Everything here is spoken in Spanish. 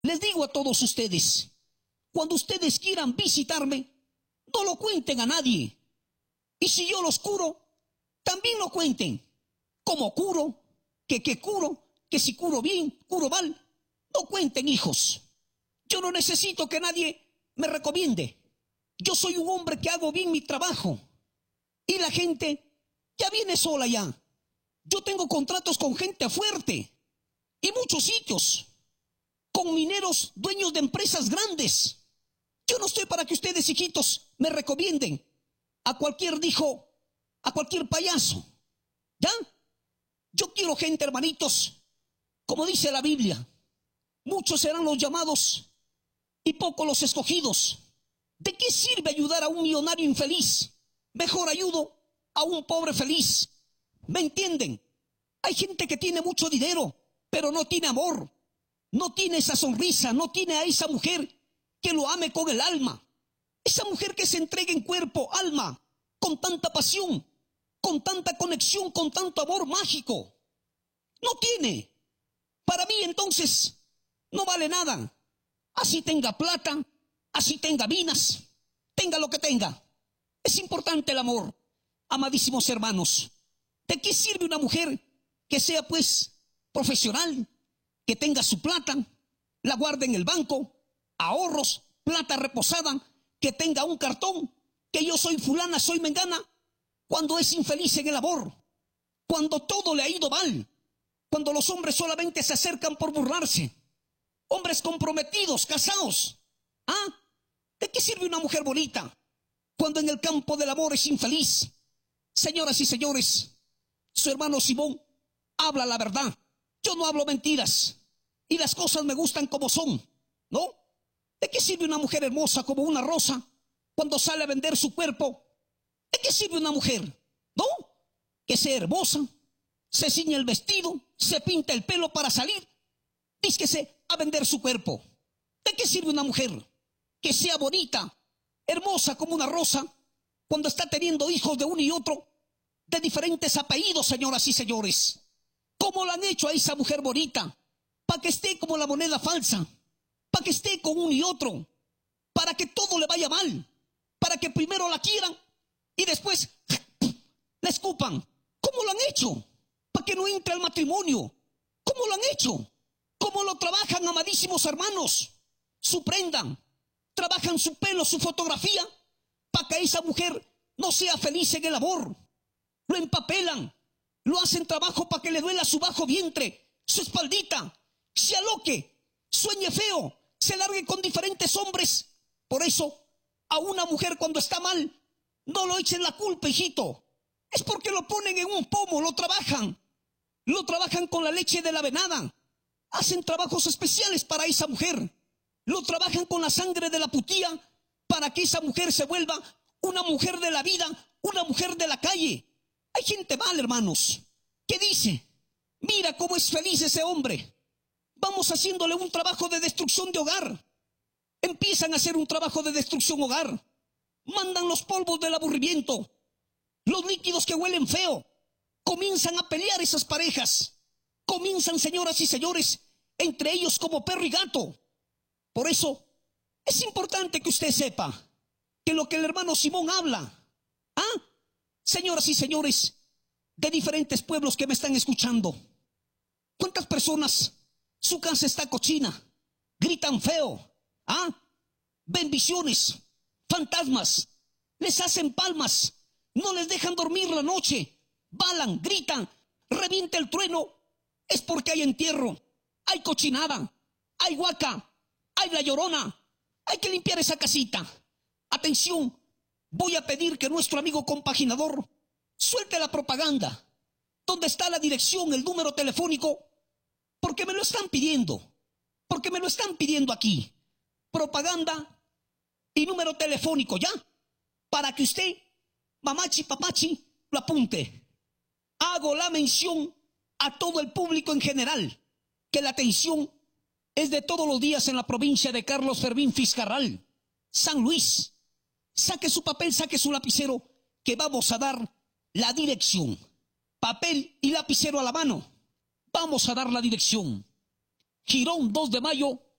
Les digo a todos ustedes, cuando ustedes quieran visitarme, no lo cuenten a nadie. Y si yo los curo, también lo cuenten. ¿Cómo curo? ¿Qué curo? Que si curo bien, curo mal. No cuenten, hijos. Yo no necesito que nadie me recomiende. Yo soy un hombre que hago bien mi trabajo. Y la gente ya viene sola ya. Yo tengo contratos con gente fuerte. Y muchos sitios. Con mineros, dueños de empresas grandes. Yo no estoy para que ustedes, hijitos, me recomienden a cualquier a cualquier payaso. ¿Ya? Yo quiero gente, hermanitos, como dice la Biblia. Muchos serán los llamados y pocos los escogidos. ¿De qué sirve ayudar a un millonario infeliz? Mejor ayudo a un pobre feliz. ¿Me entienden? Hay gente que tiene mucho dinero, pero no tiene amor. No tiene esa sonrisa, no tiene a esa mujer que lo ame con el alma. Esa mujer que se entregue en cuerpo, alma, con tanta pasión, con tanta conexión, con tanto amor mágico. No tiene. Para mí entonces no vale nada. Así tenga plata, así tenga minas, tenga lo que tenga. Es importante el amor, amadísimos hermanos. ¿De qué sirve una mujer que sea pues profesional, que tenga su plata, la guarde en el banco, ahorros, plata reposada, que tenga un cartón, que yo soy fulana, soy mengana, cuando es infeliz en el amor, cuando todo le ha ido mal, cuando los hombres solamente se acercan por burlarse, hombres comprometidos, casados? ¿Ah? ¿De qué sirve una mujer bonita cuando en el campo del amor es infeliz? Señoras y señores, su hermano Simón habla la verdad. Yo no hablo mentiras y las cosas me gustan como son, ¿no? ¿De qué sirve una mujer hermosa como una rosa cuando sale a vender su cuerpo? ¿De qué sirve una mujer? ¿No? Que sea hermosa, se ciñe el vestido, se pinta el pelo para salir, dísquese a vender su cuerpo. ¿De qué sirve una mujer que sea bonita, hermosa como una rosa, cuando está teniendo hijos de uno y otro, de diferentes apellidos, señoras y señores? ¿Cómo la han hecho a esa mujer bonita? Para que esté como la moneda falsa, para que esté con uno y otro, para que todo le vaya mal, para que primero la quieran y después la escupan. ¿Cómo lo han hecho? Para que no entre al matrimonio. ¿Cómo lo han hecho? ¿Cómo lo trabajan, amadísimos hermanos? Su prenda, trabajan su pelo, su fotografía, para que esa mujer no sea feliz en el amor. Lo empapelan, lo hacen trabajo para que le duela su bajo vientre, su espaldita, se aloque, sueñe feo, se largue con diferentes hombres. Por eso, a una mujer cuando está mal, no lo echen la culpa, hijito. Es porque lo ponen en un pomo, lo trabajan con la leche de la venada. Hacen trabajos especiales para esa mujer. Lo trabajan con la sangre de la putía para que esa mujer se vuelva una mujer de la vida, una mujer de la calle. Hay gente mal, hermanos, que dice: mira cómo es feliz ese hombre. Vamos haciéndole un trabajo de destrucción de hogar. Empiezan a hacer un trabajo de destrucción hogar. Mandan los polvos del aburrimiento, los líquidos que huelen feo. Comienzan a pelear esas parejas. Comienzan, señoras y señores, entre ellos como perro y gato. Por eso es importante que usted sepa que lo que el hermano Simón habla, señoras y señores de diferentes pueblos que me están escuchando, ¿cuántas personas su casa está cochina? Gritan feo, ven visiones, fantasmas, les hacen palmas, no les dejan dormir la noche, balan, gritan, revienta el trueno. Es porque hay entierro, hay cochinada, hay huaca, hay la llorona. Hay que limpiar esa casita. Atención, voy a pedir que nuestro amigo compaginador suelte la propaganda. ¿Dónde está la dirección, el número telefónico? Porque me lo están pidiendo. Porque me lo están pidiendo aquí. Propaganda y número telefónico, ¿ya? Para que usted, mamachi, papachi, lo apunte. Hago la mención a todo el público en general que la atención es de todos los días en la provincia de Carlos Fermín Fiscarral, San Luis. Saque su papel, saque su lapicero, que vamos a dar la dirección. Papel y lapicero a la mano. Vamos a dar la dirección. Girón 2 de Mayo,